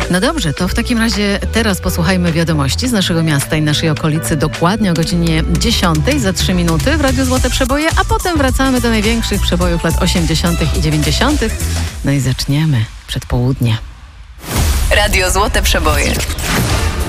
No dobrze, to w takim razie teraz posłuchajmy wiadomości z naszego miasta i naszej okolicy dokładnie o godzinie 10 za 3 minuty w Radiu Złote Przeboje, a potem wracamy do największych przebojów lat 80. i 90. No i zaczniemy przedpołudnie. Radio Złote Przeboje.